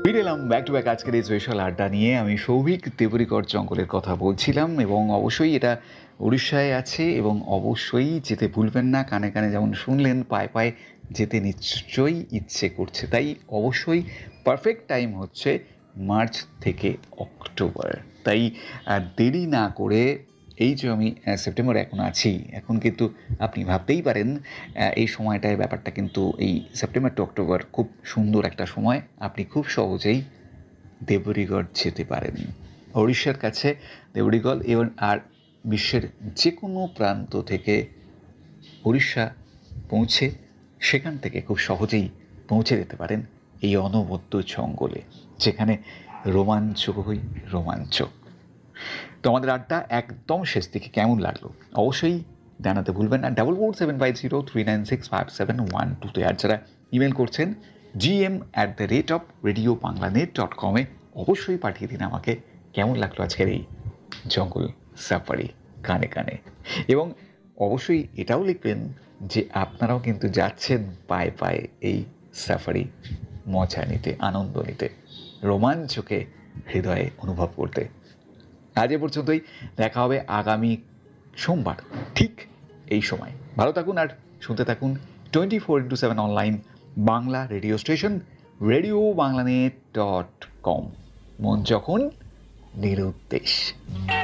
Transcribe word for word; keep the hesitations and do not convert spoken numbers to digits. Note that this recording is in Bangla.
ফিরে এলাম ব্যাক টু ব্যাক আজকের এই স্পেশাল আড্ডা নিয়ে। আমি সৌভিক দেবরিগড় জঙ্গলের কথা বলছিলাম এবং অবশ্যই এটা উড়িষ্যায় আছে এবং অবশ্যই যেতে ভুলবেন না। কানে কানে যেমন শুনলেন, পায়ে পায়ে যেতে নিশ্চয়ই ইচ্ছে করছে। তাই অবশ্যই পারফেক্ট টাইম হচ্ছে মার্চ থেকে অক্টোবর। তাই দেরি না করে, এই যে আমি সেপ্টেম্বর এখন আছি, এখন কিন্তু আপনি ভাবতেই পারেন এই সময়টায় ব্যাপারটা কিন্তু এই সেপ্টেম্বর টু অক্টোবর খুব সুন্দর একটা সময়। আপনি খুব সহজেই দেবরিগড় যেতে পারেন। ওড়িশার কাছে দেবরিগড় এবং আর বিশ্বের যে কোনো প্রান্ত থেকে উড়িষ্যা পৌঁছে সেখান থেকে খুব সহজেই পৌঁছে যেতে পারেন এই অনবদ্য জঙ্গলে, যেখানে রোমাঞ্চকই রোমাঞ্চক। তো আমাদের আড্ডা একদম শেষ দিকে কেমন লাগলো অবশ্যই জানাতে ভুলবেন না। Double four seven five zero three nine six five seven one টুতে। আর যারা ইমেল করছেন GM at the rate of radio Bangla net dot কমে অবশ্যই পাঠিয়ে দিন আমাকে কেমন লাগলো আজকের এই জঙ্গল সাফারি কানে কানে। এবং অবশ্যই এটাও লিখবেন যে আপনারাও কিন্তু যাচ্ছেন পায়ে পায়ে এই সাফারি মজা নিতে, আনন্দ নিতে, রোমাঞ্চকে হৃদয়ে অনুভব করতে। আজ এ পর্যন্তই, দেখা হবে আগামী সোমবার ঠিক এই সময়। ভালো থাকুন আর শুনতে থাকুন twenty four into seven online Bangla radio station radio Bangla net dot com. মন যখন নিরুদ্দেশ।